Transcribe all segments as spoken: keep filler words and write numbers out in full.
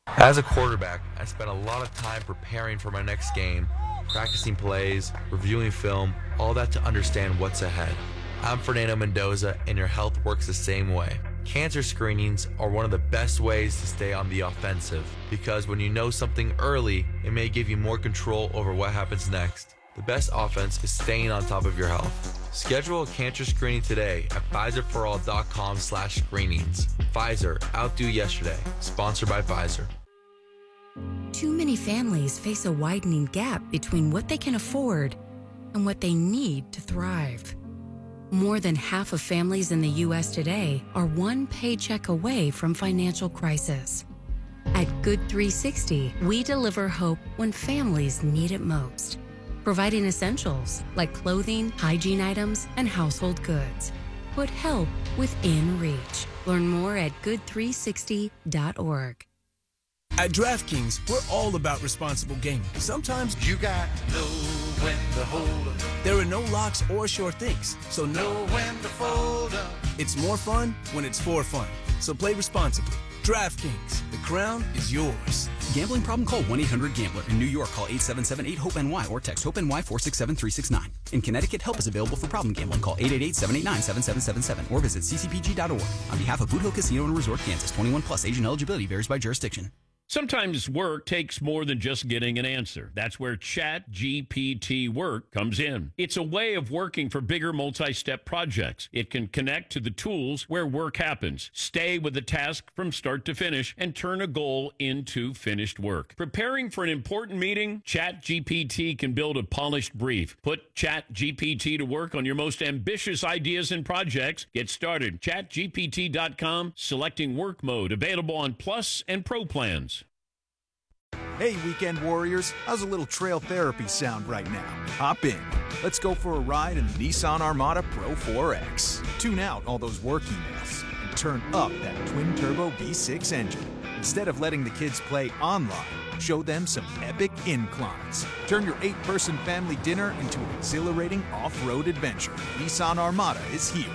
As a quarterback, I spent a lot of time preparing for my next game, practicing plays, reviewing film, all that to understand what's ahead. I'm Fernando Mendoza, and your health works the same way. Cancer screenings are one of the best ways to stay on the offensive, because when you know something early, it may give you more control over what happens next. The best offense is staying on top of your health. Schedule a cancer screening today at Pfizer-for-all.com slash screenings. Pfizer, outdo yesterday. Sponsored by Pfizer. Too many families face a widening gap between what they can afford and what they need to thrive. More than half of families in the U S today are one paycheck away from financial crisis. At Good three sixty, we deliver hope when families need it most, providing essentials like clothing, hygiene items, and household goods. Put help within reach. Learn more at good three sixty dot org. At DraftKings, we're all about responsible gaming. Sometimes you got to know when to hold up. There are no locks or sure things, so know when to fold up. It's more fun when it's for fun. So play responsibly. DraftKings, the crown is yours. Gambling problem? Call one eight hundred gambler. In New York, call eight seven seven eight hope N Y or text HOPE-NY four six seven three six nine. In Connecticut, help is available for problem gambling. Call eight eight eight seven eight nine seven seven seven seven or visit c c p g dot org. On behalf of Boot Hill Casino and Resort, Kansas, twenty-one plus, age and eligibility varies by jurisdiction. Sometimes work takes more than just getting an answer. That's where Chat G P T Work comes in. It's a way of working for bigger multi-step projects. It can connect to the tools where work happens, stay with the task from start to finish, and turn a goal into finished work. Preparing for an important meeting? Chat G P T can build a polished brief. Put Chat G P T to work on your most ambitious ideas and projects. Get started. chat G P T dot com, selecting work mode, available on Plus and Pro plans. Hey, weekend warriors, how's a little trail therapy sound right now? Hop in. Let's go for a ride in the Nissan Armada Pro four X. Tune out all those work emails and turn up that twin-turbo V six engine. Instead of letting the kids play online, show them some epic inclines. Turn your eight-person family dinner into an exhilarating off-road adventure. Nissan Armada is here.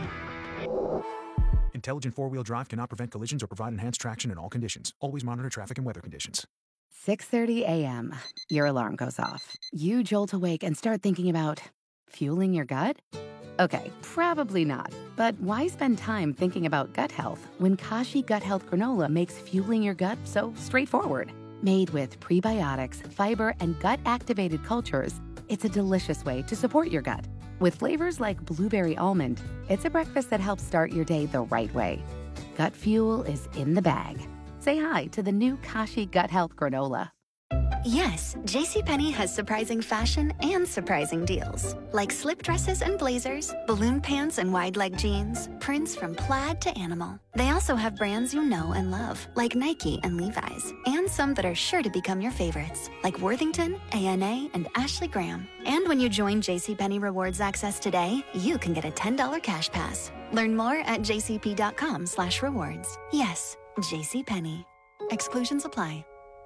Intelligent four-wheel drive cannot prevent collisions or provide enhanced traction in all conditions. Always monitor traffic and weather conditions. six thirty a.m. Your alarm goes off. You jolt awake and start thinking about fueling your gut? Okay, probably not. But why spend time thinking about gut health when Kashi Gut Health Granola makes fueling your gut so straightforward? Made with prebiotics, fiber, and gut-activated cultures, it's a delicious way to support your gut. With flavors like blueberry almond, it's a breakfast that helps start your day the right way. Gut fuel is in the bag. Say hi to the new Kashi Gut Health Granola. Yes, JCPenney has surprising fashion and surprising deals. Like slip dresses and blazers, balloon pants and wide leg jeans, prints from plaid to animal. They also have brands you know and love, like Nike and Levi's, and some that are sure to become your favorites, like Worthington, A N A, and Ashley Graham. And when you join JCPenney Rewards Access today, you can get a ten dollars cash pass. Learn more at jcp.com slash rewards. Yes, JCPenney. Exclusions apply.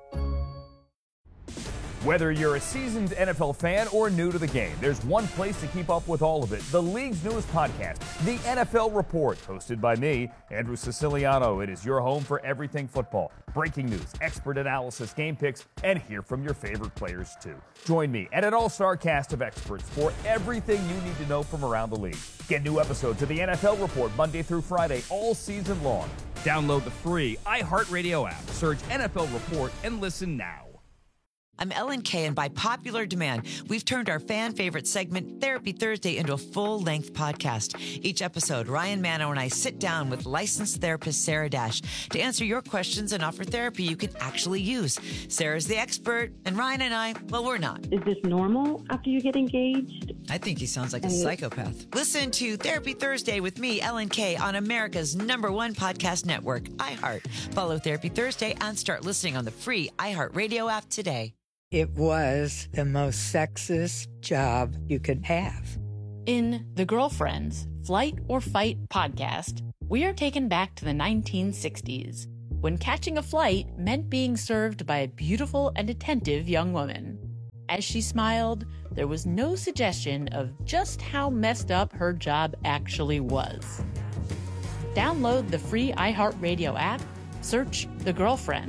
Whether you're a seasoned N F L fan or new to the game, there's one place to keep up with all of it. The league's newest podcast, The N F L Report, hosted by me, Andrew Siciliano. It is your home for everything football. Breaking news, expert analysis, game picks, and hear from your favorite players, too. Join me and an all-star cast of experts for everything you need to know from around the league. Get new episodes of The N F L Report Monday through Friday all season long. Download the free iHeartRadio app, search N F L Report, and listen now. I'm Ellen Kay, and by popular demand, we've turned our fan-favorite segment, Therapy Thursday, into a full-length podcast. Each episode, Ryan Mano and I sit down with licensed therapist Sarah Dash to answer your questions and offer therapy you can actually use. Sarah's the expert, and Ryan and I, well, we're not. Is this normal after you get engaged? I think he sounds like a psychopath. Listen to Therapy Thursday with me, Ellen Kay, on America's number one podcast network, iHeart. Follow Therapy Thursday and start listening on the free iHeartRadio app today. It was the most sexist job you could have. In The Girlfriends, Flight or Fight podcast, we are taken back to the nineteen sixties, when catching a flight meant being served by a beautiful and attentive young woman. As she smiled, there was no suggestion of just how messed up her job actually was. Download the free iHeartRadio app, search The Girlfriends,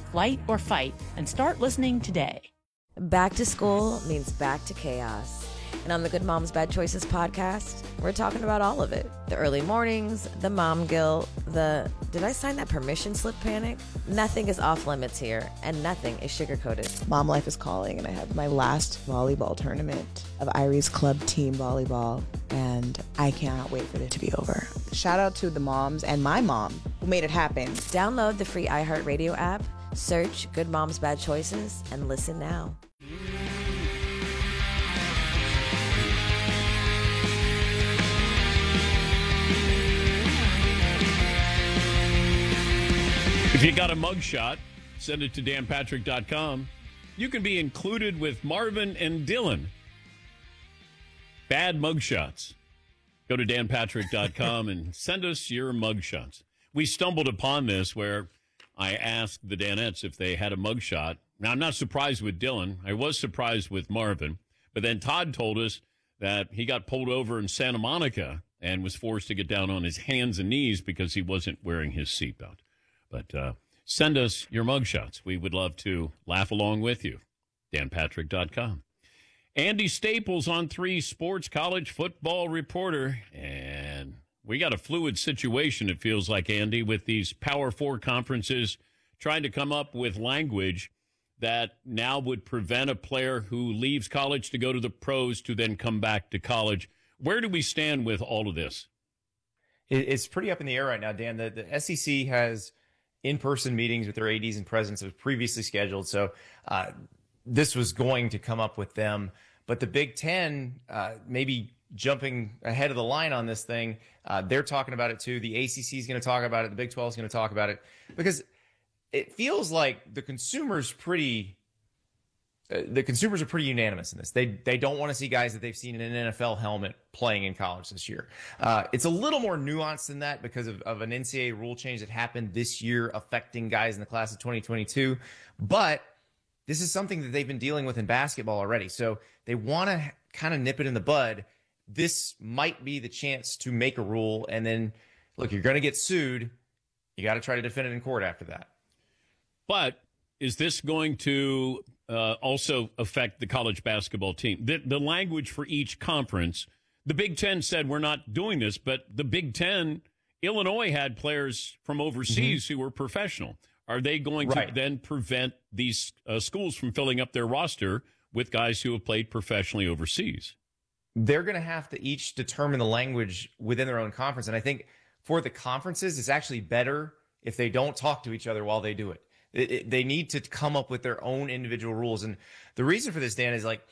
flight, or fight and start listening today. Back to school means back to chaos. And on the Good Moms Bad Choices podcast, we're talking about all of it. The early mornings, the mom guilt, the did I sign that permission slip panic? Nothing is off limits here, and nothing is sugar-coated. Mom life is calling, and I have my last volleyball tournament of Irie's Club team volleyball, and I cannot wait for it to be over. Shout out to the moms and my mom who made it happen. Download the free iHeartRadio app, search Good Moms Bad Choices, and listen now. If you got a mugshot, send it to dan patrick dot com. You can be included with Marvin and Dylan. Bad mugshots. Go to dan patrick dot com and send us your mugshots. We stumbled upon this where I asked the Danettes if they had a mugshot. Now, I'm not surprised with Dylan. I was surprised with Marvin. But then Todd told us that he got pulled over in Santa Monica and was forced to get down on his hands and knees because he wasn't wearing his seatbelt. But uh, send us your mugshots. We would love to laugh along with you. dan patrick dot com. Andy Staples on three Sports college football reporter. And we got a fluid situation, it feels like, Andy, with these Power Four conferences trying to come up with language that now would prevent a player who leaves college to go to the pros to then come back to college. Where do we stand with all of this? It's pretty up in the air right now, Dan. The, the S E C has in-person meetings with their A Ds and presidents that was previously scheduled. So uh, this was going to come up with them. But the Big Ten, uh, maybe jumping ahead of the line on this thing, uh, they're talking about it too. The A C C is going to talk about it. The Big twelve is going to talk about it. Because it feels like the consumer's pretty... Uh, the consumers are pretty unanimous in this. They they don't want to see guys that they've seen in an N F L helmet playing in college this year. Uh, it's a little more nuanced than that because of, of an N C double A rule change that happened this year affecting guys in the class of twenty twenty-two. But this is something that they've been dealing with in basketball already. So they want to kind of nip it in the bud. This might be the chance to make a rule. And then, look, you're going to get sued. You got to try to defend it in court after that. But is this going to... Uh, also affect the college basketball team? The, the language for each conference, the Big Ten said we're not doing this, but the Big Ten, Illinois had players from overseas mm-hmm. who were professional. Are they going right. to then prevent these uh, schools from filling up their roster with guys who have played professionally overseas? They're going to have to each determine the language within their own conference. And I think for the conferences, it's actually better if they don't talk to each other while they do it. It, it, they need to come up with their own individual rules. And the reason for this, Dan, is like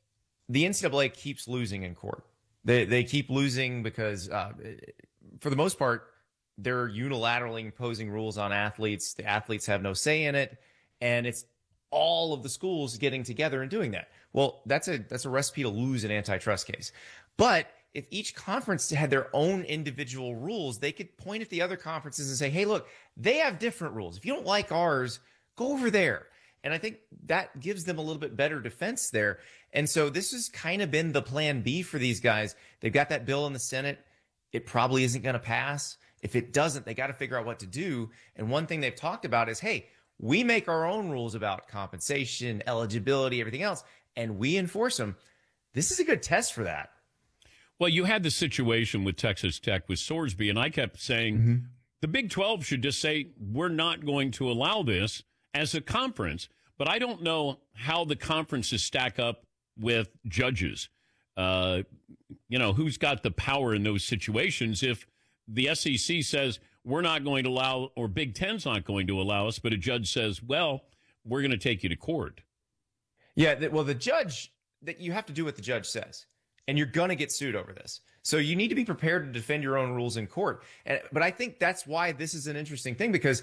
the N C double A keeps losing in court. They they keep losing because, uh, for the most part, they're unilaterally imposing rules on athletes. The athletes have no say in it. And it's all of the schools getting together and doing that. Well, that's a that's a recipe to lose an antitrust case. But if each conference had their own individual rules, they could point at the other conferences and say, hey, look, they have different rules. If you don't like ours, go over there. And I think that gives them a little bit better defense there. And so this has kind of been the plan B for these guys. They've got that bill in the Senate. It probably isn't going to pass. If it doesn't, they got to figure out what to do. And one thing they've talked about is, hey, we make our own rules about compensation, eligibility, everything else, and we enforce them. This is a good test for that. Well, you had the situation with Texas Tech with Sorsby, and I kept saying mm-hmm. the Big twelve should just say, we're not going to allow this as a conference. But I don't know how the conferences stack up with judges. Uh, you know, who's got the power in those situations if the S E C says we're not going to allow, or Big Ten's not going to allow us, but a judge says, well, we're going to take you to court. Yeah, well, the judge, that you have to do what the judge says. And you're going to get sued over this. So you need to be prepared to defend your own rules in court. And, but I think that's why this is an interesting thing, because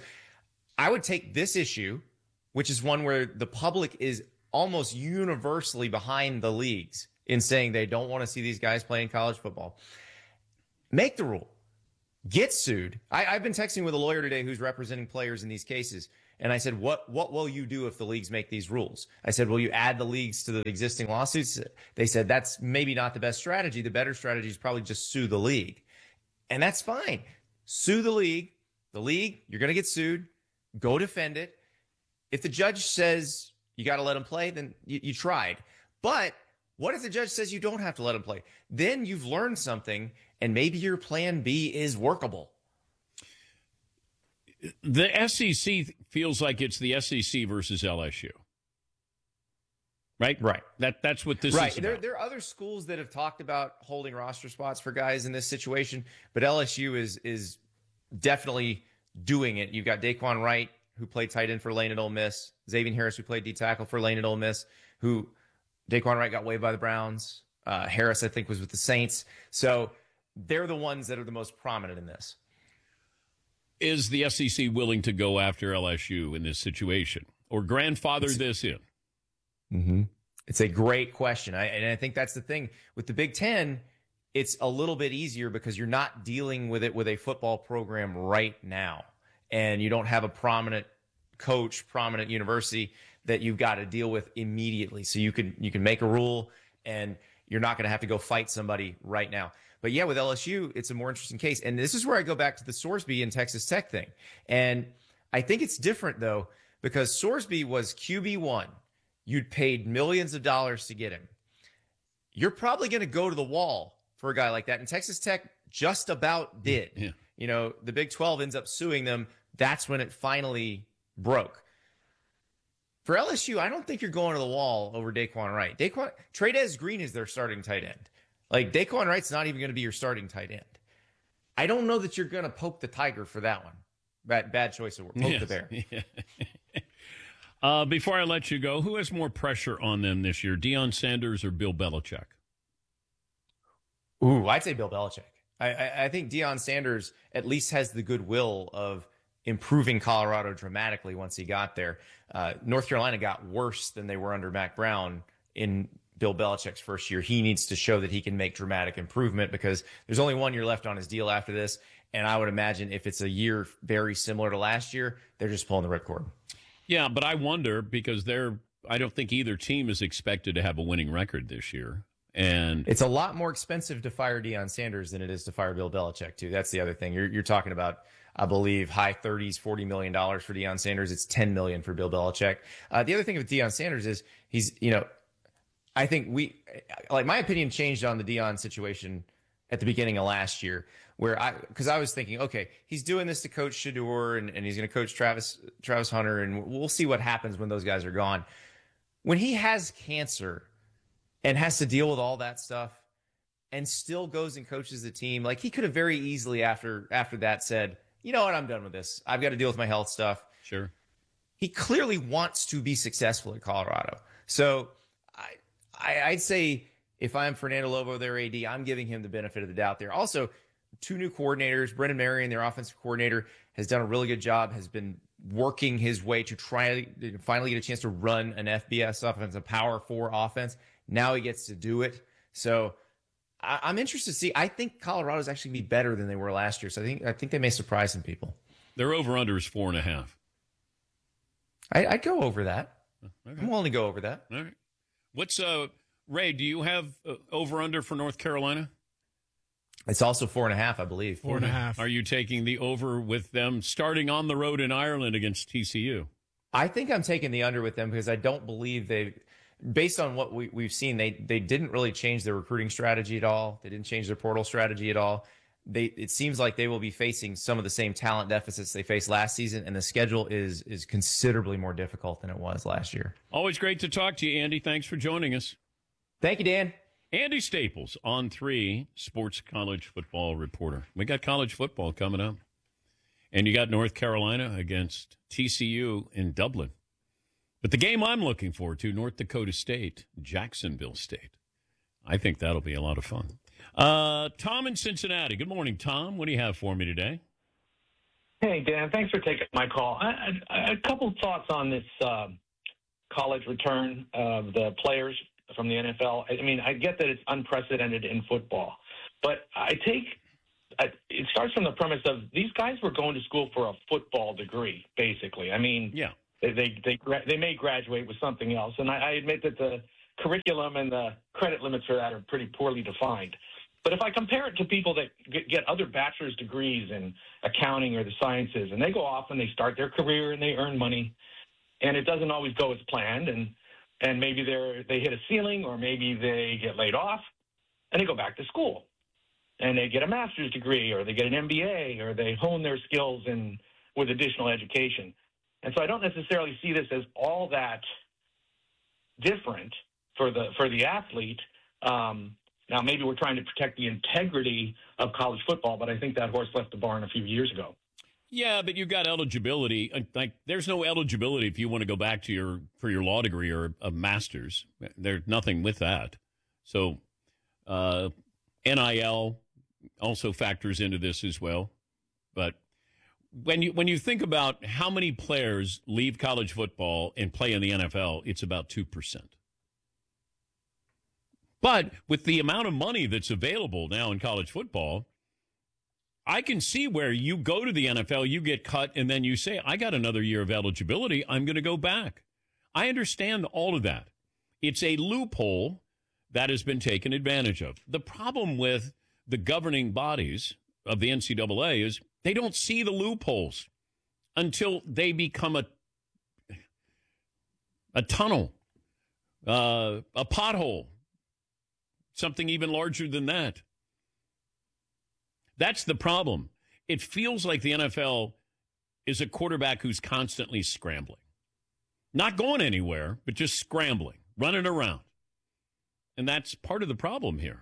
I would take this issue, which is one where the public is almost universally behind the leagues in saying they don't want to see these guys playing college football. Make the rule. Get sued. I, I've been texting with a lawyer today who's representing players in these cases. And I said, what what will you do if the leagues make these rules? I said, will you add the leagues to the existing lawsuits? They said, that's maybe not the best strategy. The better strategy is probably just sue the league. And that's fine. Sue the league. The league, you're going to get sued. Go defend it. If the judge says you got to let him play, then you, you tried. But what if the judge says you don't have to let him play? Then you've learned something, and maybe your plan B is workable. The S E C feels like it's the S E C versus L S U. Right? Right. That That's what this right. is about. There, there are other schools that have talked about holding roster spots for guys in this situation, but L S U is is definitely doing it. You've got Daquan Wright, who played tight end for Lane at Ole Miss, Xavier Harris, who played D tackle for Lane at Ole Miss, who Daquan Wright got waived by the Browns. Uh, Harris, I think, was with the Saints. So they're the ones that are the most prominent in this. Is the S E C willing to go after L S U in this situation or grandfather it's, this in? Mm-hmm. It's a great question. I, and I think that's the thing. With the Big Ten, it's a little bit easier because you're not dealing with it with a football program right now. And you don't have a prominent coach, prominent university that you've got to deal with immediately. So you can you can make a rule and you're not going to have to go fight somebody right now. But yeah, with L S U, it's a more interesting case. And this is where I go back to the Sorsby and Texas Tech thing. And I think it's different, though, because Sorsby was Q B one. You'd paid millions of dollars to get him. You're probably going to go to the wall for a guy like that. And Texas Tech just about did. Yeah. You know, the Big twelve ends up suing them. That's when it finally broke. For L S U, I don't think you're going to the wall over Daquan Wright. Daquan, Trey'Dez Green is their starting tight end. Like, Daquan Wright's not even going to be your starting tight end. I don't know that you're going to poke the tiger for that one. Bad, bad choice of word. Poke yes. the bear. Yeah. uh, before I let you go, who has more pressure on them this year, Deion Sanders or Bill Belichick? Ooh, I'd say Bill Belichick. I, I, I think Deion Sanders at least has the goodwill of improving Colorado dramatically once he got there. Uh, North Carolina got worse than they were under Mac Brown in Bill Belichick's first year. He needs to show that he can make dramatic improvement because there's only one year left on his deal after this. And I would imagine if it's a year very similar to last year, they're just pulling the ripcord. Yeah, but I wonder because they're, I don't think either team is expected to have a winning record this year. And it's a lot more expensive to fire Deion Sanders than it is to fire Bill Belichick, too. That's the other thing. You're, you're talking about, I believe, high thirties, forty million dollars for Deion Sanders. It's ten million dollars for Bill Belichick. Uh, the other thing with Deion Sanders is he's, you know, I think we, like, my opinion changed on the Deion situation at the beginning of last year, where I, because I was thinking, okay, he's doing this to coach Shedeur and, and he's going to coach Travis, Travis Hunter, and we'll see what happens when those guys are gone. When he has cancer and has to deal with all that stuff and still goes and coaches the team, like, he could have very easily after after that said, you know what, I'm done with this. I've got to deal with my health stuff. Sure. He clearly wants to be successful at Colorado. So I, I, I'd say if I'm Fernando Lobo, their A D, I'm giving him the benefit of the doubt there. Also, two new coordinators, Brendan Marion, their offensive coordinator, has done a really good job, has been working his way to try to finally get a chance to run an F B S offense, a power four offense. Now he gets to do it. So I, I'm interested to see. I think Colorado's actually going to be better than they were last year. So I think I think they may surprise some people. Their over-under is four and a half. I, I'd go over that. Okay. I'm willing to go over that. All right. What's, uh, Ray, do you have uh, over-under for North Carolina? It's also four and a half, I believe. Four and a half. Are you taking the over with them starting on the road in Ireland against T C U? I think I'm taking the under with them because I don't believe they, based on what we, we've seen, they they didn't really change their recruiting strategy at all. They didn't change their portal strategy at all. They it seems like they will be facing some of the same talent deficits they faced last season, and the schedule is is considerably more difficult than it was last year. Always great to talk to you, Andy. Thanks for joining us. Thank you, Dan. Andy Staples on three, sports college football reporter. We got college football coming up. And you got North Carolina against T C U in Dublin. But the game I'm looking forward to, North Dakota State, Jacksonville State. I think that'll be a lot of fun. Uh, Tom in Cincinnati. Good morning, Tom. What do you have for me today? Hey, Dan. Thanks for taking my call. I, I, a couple thoughts on this uh, college return of the players from the N F L. I mean, I get that it's unprecedented in football, but I take I, it starts from the premise of these guys were going to school for a football degree, basically. I mean, yeah, they they they, they may graduate with something else, and I, I admit that the curriculum and the credit limits for that are pretty poorly defined. But if I compare it to people that get other bachelor's degrees in accounting or the sciences, and they go off and they start their career and they earn money, and it doesn't always go as planned, and and maybe they they hit a ceiling, or maybe they get laid off, and they go back to school, and they get a master's degree, or they get an M B A, or they hone their skills in with additional education. And so I don't necessarily see this as all that different for the for the athlete. Um, now, maybe we're trying to protect the integrity of college football, but I think that horse left the barn a few years ago. Yeah, but you've got eligibility. Like, there's no eligibility if you want to go back to your for your law degree or a master's. There's nothing with that. So, uh, N I L also factors into this as well. But when you when you think about how many players leave college football and play in the N F L, it's about two percent. But with the amount of money that's available now in college football, I can see where you go to the N F L, you get cut, and then you say, I got another year of eligibility, I'm going to go back. I understand all of that. It's a loophole that has been taken advantage of. The problem with the governing bodies of the N C double A is they don't see the loopholes until they become a, a tunnel, uh, a pothole, something even larger than that. That's the problem. It feels like the N F L is a quarterback who's constantly scrambling. Not going anywhere, but just scrambling, running around. And that's part of the problem here.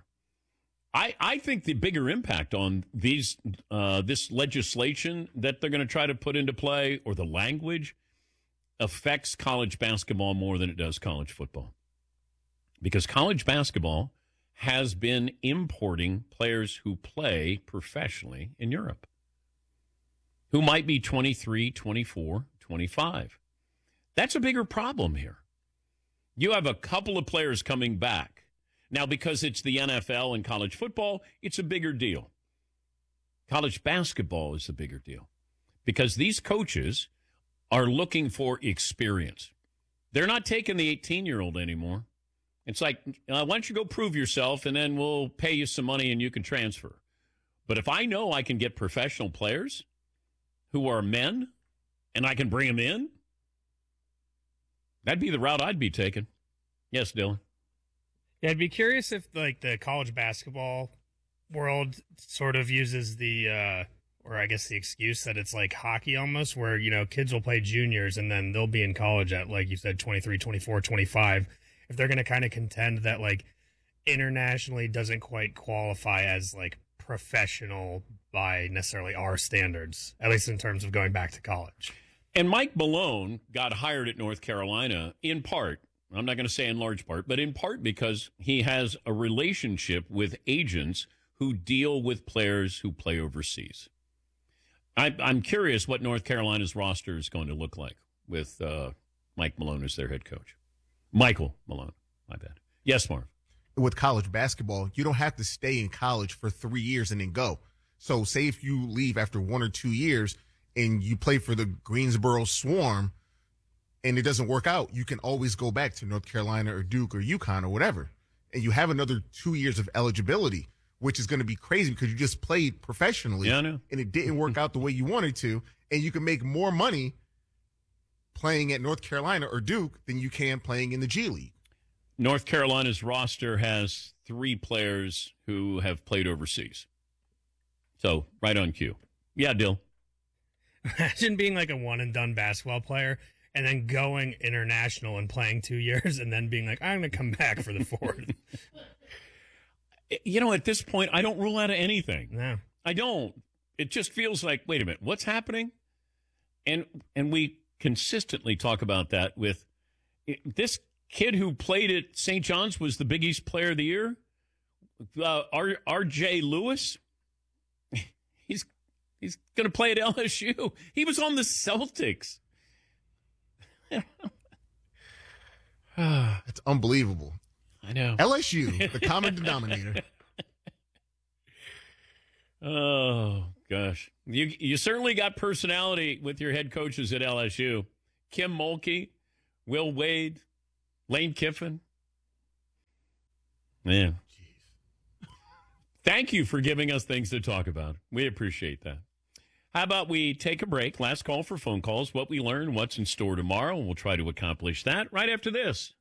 I, I think the bigger impact on these uh, this legislation that they're going to try to put into play, or the language, affects college basketball more than it does college football. Because college basketball has been importing players who play professionally in Europe, who might be twenty-three, twenty-four, twenty-five. That's a bigger problem here. You have a couple of players coming back. Now, because it's the N F L and college football, it's a bigger deal. College basketball is a bigger deal because these coaches are looking for experience. They're not taking the eighteen-year-old anymore. It's like, uh, why don't you go prove yourself, and then we'll pay you some money and you can transfer. But if I know I can get professional players who are men and I can bring them in, that'd be the route I'd be taking. Yes, Dylan. Yeah, I'd be curious if like the college basketball world sort of uses the, uh, or I guess the excuse that it's like hockey almost, where, you know, kids will play juniors and then they'll be in college at, like you said, twenty-three, twenty-four, twenty-five. If they're going to kind of contend that, like, internationally doesn't quite qualify as, like, professional by necessarily our standards, at least in terms of going back to college. And Mike Malone got hired at North Carolina in part, I'm not going to say in large part, but in part because he has a relationship with agents who deal with players who play overseas. I, I'm curious what North Carolina's roster is going to look like with uh, Mike Malone as their head coach. Michael Malone, my bad. Yes, Marv. With college basketball, you don't have to stay in college for three years and then go. So say if you leave after one or two years and you play for the Greensboro Swarm and it doesn't work out, you can always go back to North Carolina or Duke or UConn or whatever. And you have another two years of eligibility, which is going to be crazy because you just played professionally. Yeah, I know. And it didn't work out the way you wanted to. And you can make more money playing at North Carolina or Duke than you can playing in the G League. North Carolina's roster has three players who have played overseas. So, right on cue. Yeah, Dill. Imagine being like a one-and-done basketball player and then going international and playing two years and then being like, I'm going to come back for the fourth. You know, at this point, I don't rule out of anything. No. I don't. It just feels like, wait a minute, what's happening? And and we consistently talk about that with this kid who played at Saint John's was the Big East Player of the Year. Uh, R- R.J. Lewis. He's he's going to play at L S U. He was on the Celtics. It's unbelievable. I know. L S U, the common denominator. Oh, gosh. You you certainly got personality with your head coaches at L S U. Kim Mulkey, Will Wade, Lane Kiffin. Man. Jeez. Thank you for giving us things to talk about. We appreciate that. How about we take a break? Last call for phone calls. What we learn, what's in store tomorrow, and we'll try to accomplish that right after this.